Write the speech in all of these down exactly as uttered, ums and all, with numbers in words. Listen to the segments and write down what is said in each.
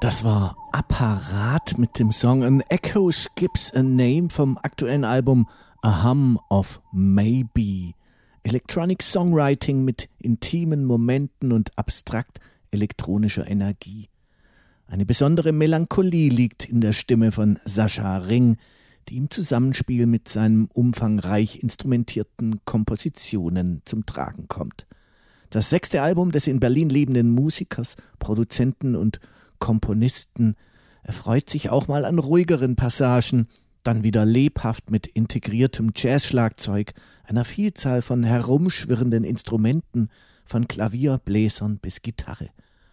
Das war Apparat mit dem Song An Echo Skips a Name vom aktuellen Album A Hum of Maybe. Electronic Songwriting mit intimen Momenten und abstrakt elektronischer Energie. Eine besondere Melancholie liegt in der Stimme von Sascha Ring, die im Zusammenspiel mit seinen umfangreich instrumentierten Kompositionen zum Tragen kommt. Das sechste Album des in Berlin lebenden Musikers, Produzenten und Komponisten erfreut sich auch mal an ruhigeren Passagen, dann wieder lebhaft mit integriertem Jazzschlagzeug, einer Vielzahl von herumschwirrenden Instrumenten, von Klavier, Bläsern bis Gitarre.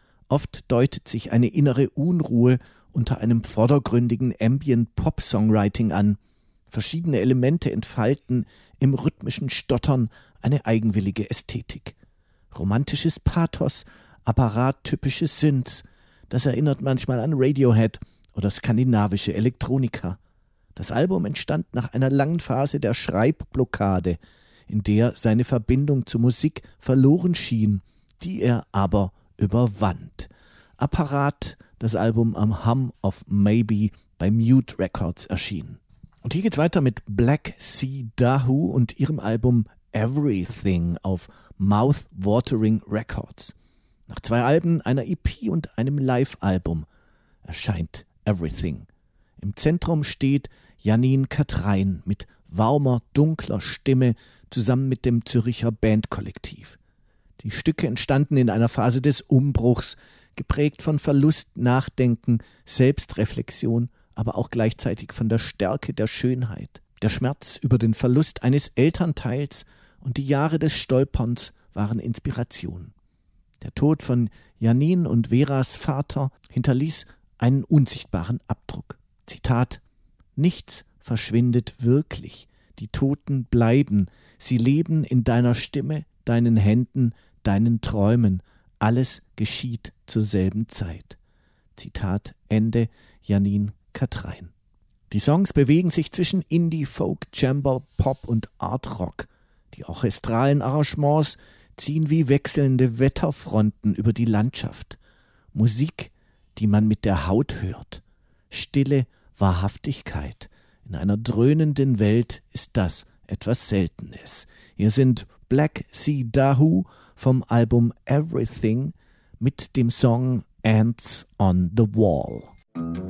Oft deutet sich eine innere Unruhe unter einem vordergründigen Ambient-Pop-Songwriting an. Verschiedene Elemente entfalten im rhythmischen Stottern eine eigenwillige Ästhetik. Romantisches Pathos, apparattypische Synths, das erinnert manchmal an Radiohead oder skandinavische Elektronika. Das Album entstand nach einer langen Phase der Schreibblockade, in der seine Verbindung zur Musik verloren schien, die er aber überwand. Apparat, das Album am Hum of Maybe bei Mute Records erschien. Und hier geht's weiter mit Black Sea Dahu und ihrem Album Everything auf Mouth Watering Records. Nach zwei Alben, einer E P und einem Live-Album erscheint Everything. Im Zentrum steht Janine Katrein mit warmer, dunkler Stimme zusammen mit dem Zürcher Bandkollektiv. Die Stücke entstanden in einer Phase des Umbruchs, geprägt von Verlust, Nachdenken, Selbstreflexion, aber auch gleichzeitig von der Stärke der Schönheit. Der Schmerz über den Verlust eines Elternteils und die Jahre des Stolperns waren Inspiration. Der Tod von Janine und Veras Vater hinterließ einen unsichtbaren Abdruck. Zitat: Nichts verschwindet wirklich, die Toten bleiben, sie leben in deiner Stimme, deinen Händen, deinen Träumen, alles geschieht zur selben Zeit. Zitat Ende, Janine Katrein. Die Songs bewegen sich zwischen Indie, Folk, Chamber, Pop und Art Rock. Die orchestralen Arrangements ziehen wie wechselnde Wetterfronten über die Landschaft. Musik, die man mit der Haut hört. Stille Wahrhaftigkeit. In einer dröhnenden Welt ist das etwas Seltenes. Hier sind Black Sea Dahu vom Album Everything mit dem Song Ants on the Wall.